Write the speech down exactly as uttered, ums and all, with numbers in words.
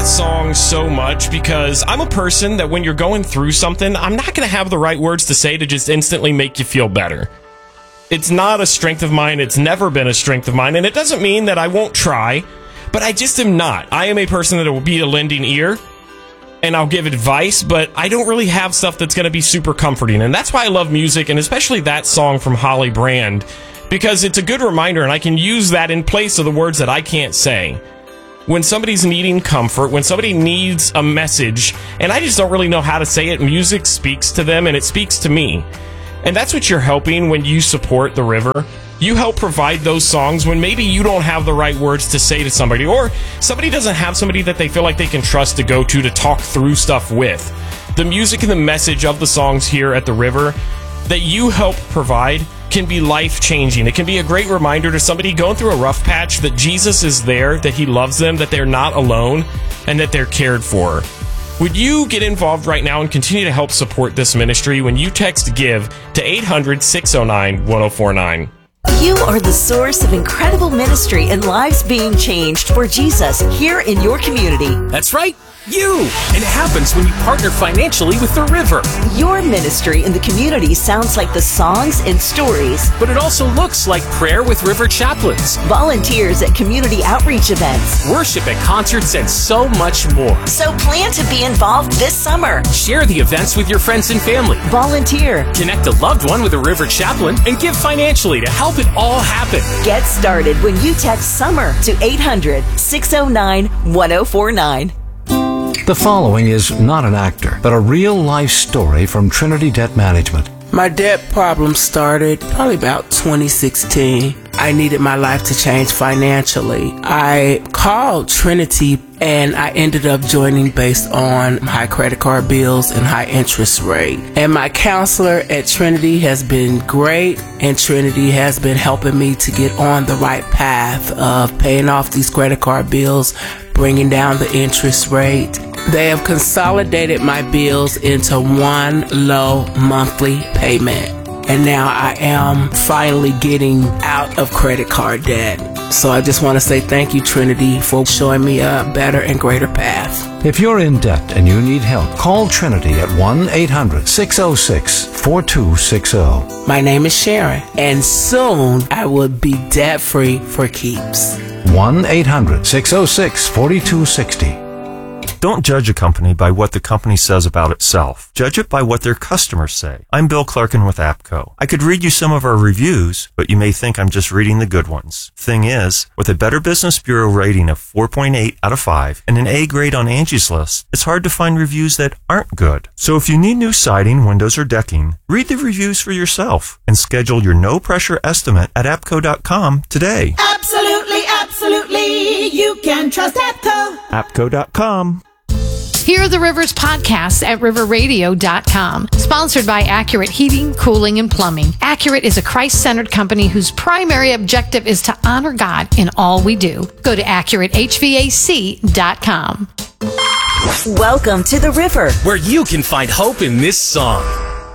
song so much because I'm a person that when you're going through something, I'm not going to have the right words to say to just instantly make you feel better. It's not a strength of mine. It's never been a strength of mine. And it doesn't mean that I won't try, but I just am not. I am a person that will be a lending ear and I'll give advice, but I don't really have stuff that's going to be super comforting. And that's why I love music, and especially that song from Holly Brand, because it's a good reminder and I can use that in place of the words that I can't say. When somebody's needing comfort, when somebody needs a message, and I just don't really know how to say it, music speaks to them, and it speaks to me. And that's what you're helping when you support the River. You help provide those songs when maybe you don't have the right words to say to somebody, or somebody doesn't have somebody that they feel like they can trust to go to to talk through stuff with. The music and the message of the songs here at the River that you help provide can be life-changing. It can be a great reminder to somebody going through a rough patch that Jesus is there, that he loves them, that they're not alone, and that they're cared for. Would you get involved right now and continue to help support this ministry when you text GIVE to eight hundred, six oh nine, one oh four nine? You are the source of incredible ministry and lives being changed for Jesus here in your community. That's right, you! And it happens when you partner financially with the River. Your ministry in the community sounds like the songs and stories. But it also looks like prayer with River chaplains, volunteers at community outreach events, worship at concerts, and so much more. So plan to be involved this summer. Share the events with your friends and family. Volunteer. Connect a loved one with a River chaplain and give financially to help it all happen. Get started when you text SUMMER to eight hundred, six oh nine, one oh four nine. The following is not an actor, but a real-life story from Trinity Debt Management. My debt problem started probably about twenty sixteen. I needed my life to change financially. I called Trinity and I ended up joining based on high credit card bills and high interest rate. And my counselor at Trinity has been great, and Trinity has been helping me to get on the right path of paying off these credit card bills, bringing down the interest rate. They have consolidated my bills into one low monthly payment. And now I am finally getting out of credit card debt. So I just want to say thank you, Trinity, for showing me a better and greater path. If you're in debt and you need help, call Trinity at one eight hundred, six oh six, four two six oh. My name is Sharon, and soon I will be debt-free for keeps. one eight hundred, six oh six, four two six oh. Don't judge a company by what the company says about itself. Judge it by what their customers say. I'm Bill Clarkin with APCO. I could read you some of our reviews, but you may think I'm just reading the good ones. Thing is, with a Better Business Bureau rating of four point eight out of five and an A grade on Angie's List, it's hard to find reviews that aren't good. So if you need new siding, windows, or decking, read the reviews for yourself and schedule your no-pressure estimate at apco dot com today. Absolutely, absolutely. You can trust APCO. apco dot com. Hear the Rivers podcast at river radio dot com. Sponsored by Accurate Heating, Cooling, and Plumbing. Accurate is a Christ-centered company whose primary objective is to honor God in all we do. Go to accurate h v a c dot com. Welcome to the River, where you can find hope in this song.